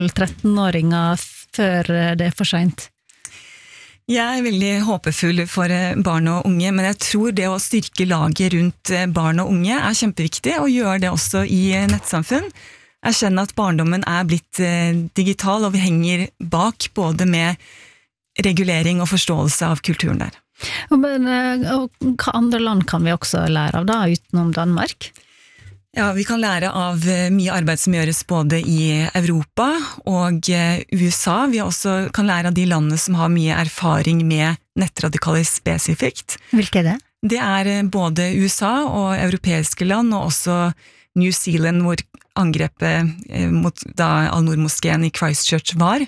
13-åringer før det for sent? Jeg veldig håpefull for barn og unge, men jeg tror det å styrke laget rundt barn og unge kjempeviktig, og gjøre det også i nettsamfunn. Jeg kjenner at barndommen blitt digital, og vi henger bak både med regulering og forståelse av kulturen der. Men hva andre land kan vi også lære av da, utenom Danmark? Ja, vi kan lære av mye arbeid som gjøres både i Europa og USA. Vi også kan lære av de landene som har mye erfaring med nettradikalisme spesifikt. Hvilke det? Det både USA og europeiske land, og også New Zealand, hvor angrepet mot Al-Noor-moskeen i Christchurch var.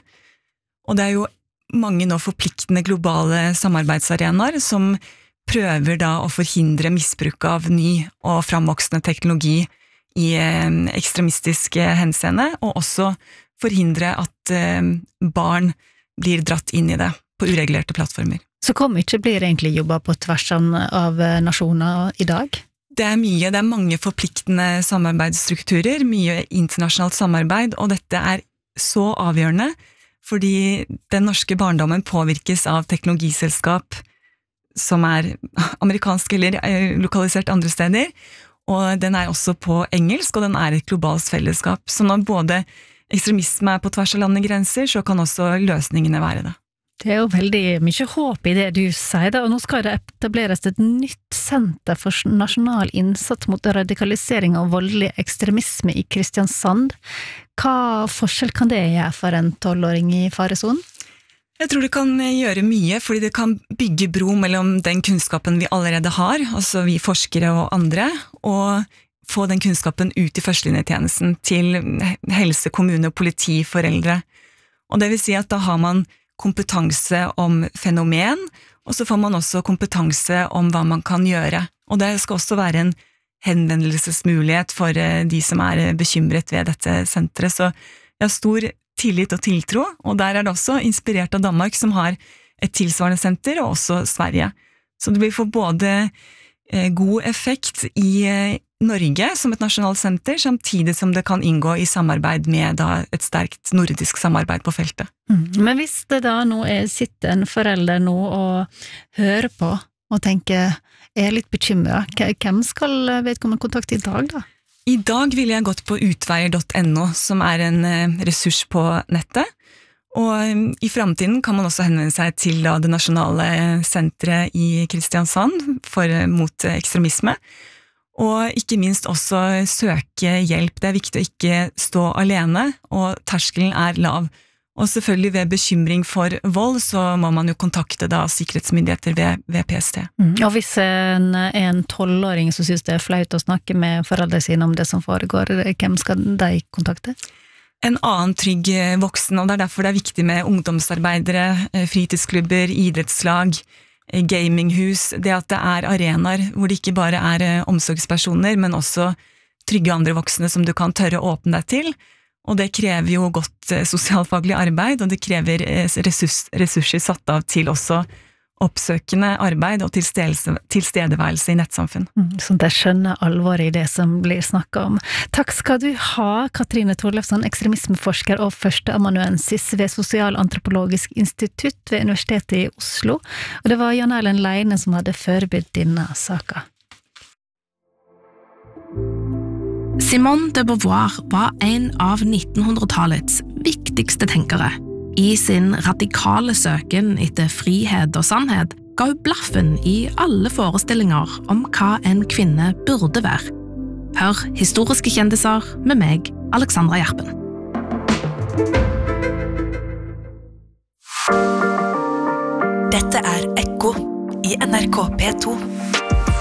Og det jo mange nå forpliktende globale samarbeidsarenaer som prøver da å forhindre misbruk av ny og framvoksende teknologi i ekstremistisk henseende, og også forhindre at barn blir dratt inn i det på uregulerte plattformer. Så hvor mye blir egentlig jobbet på tvers av nasjoner i dag? Det mye, det mange forpliktende samarbeidsstrukturer, mye internasjonalt samarbeid, og dette så avgjørende, fordi den norske barndommen påvirkes av teknologiselskap som amerikansk eller lokalisert andre steder, og den også på engelsk, og den et globalt fellesskap. Så når både ekstremisme på tvers av landegrenser, så kan også løsningene være det. Det jo veldig mye håp i det du sier da, og nå skal det etableres et nytt senter for nasjonal innsats mot radikalisering og voldelig ekstremisme i Kristiansand. Hva forskjell kan det gjøre for en 12-åring i faresonen? Jeg tror det kan gjøre mye, fordi det kan bygge bro mellom den kunnskapen vi allerede har, altså vi forskere og andre, og få den kunnskapen ut i førstelinjetjenesten til helse, kommune, politi, foreldre. Og det vil si at da har man kompetanse om fenomen, og så får man også kompetanse om hva man kan gjøre. Og det skal også være en henvendelsesmulighet for de som bekymret ved dette senteret, så jeg har stor tillit og tiltro, og der det også inspirert av Danmark, som har et tilsvarende senter, og også Sverige. Så det vil få både god effekt i Norge som et nasjonalt senter, samtidig som det kan inngå i samarbeid med et sterkt nordisk samarbeid på feltet. Men hvis det da nå sitter en forelder nå og hører på og tenker, litt bekymret, hvem skal vedkommende kontakte i dag da? I dag ville jeg gått på utveier.no, som en ressurs på nettet, og i fremtiden kan man også henvende seg til det nasjonale senteret i Kristiansand mot ekstremisme, og ikke minst også søke hjelp. Det viktig å ikke stå alene, og terskelen lav. Og selvfølgelig ved bekymring for vold, så må man jo kontakte sikkerhetsmyndigheter ved PST. Og hvis en 12-åring som synes det flaut å snakke med foreldre sine om det som foregår, hvem skal de kontakte? En annen trygg voksen, og det derfor det viktig med ungdomsarbeidere, fritidsklubber, idrettslag, gaminghus, det at det arenaer hvor det ikke bare omsorgspersoner, men også trygge andre voksne som du kan tørre å åpne deg til. Og det krever jo godt sosialfaglig arbeid, og det krever ressurser satt av til også oppsøkende arbeid og tilstedeværelse i nettsamfunn. Så det skjønner alvoret i det som blir snakket om. Takk skal du ha, Katrine Torlefsson, ekstremismeforsker og førsteamanuensis ved Sosialantropologisk institutt ved Universitetet i Oslo. Og det var Jan Erlend Leine som hadde forberedt denne saken. Simone de Beauvoir var en av 1900-tallets viktigste tenkere. I sin radikale søken etter frihet og sannhet ga hun blaffen i alle forestillinger om hva en kvinne burde være. Hør historiske kjendiser med meg, Alexandra Gjerpen. Dette Ekko i NRK P2.